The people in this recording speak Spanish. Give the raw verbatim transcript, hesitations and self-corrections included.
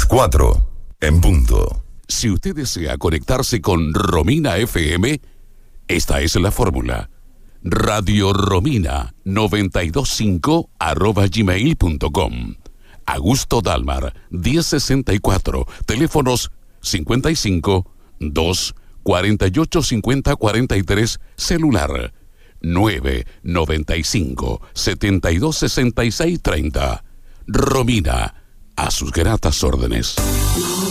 Las cuatro, en punto. Si usted desea conectarse con Romina F M, esta es la fórmula. Radio Romina noventa y dos punto cinco arroba gmail punto com. Augusto Dalmar, diez sesenta y cuatro, teléfonos cincuenta y cinco, dos, cuarenta y ocho, cincuenta, cuarenta y tres, celular nueve, noventa y cinco, setenta y dos, sesenta y seis, treinta. Romina, a sus gratas órdenes.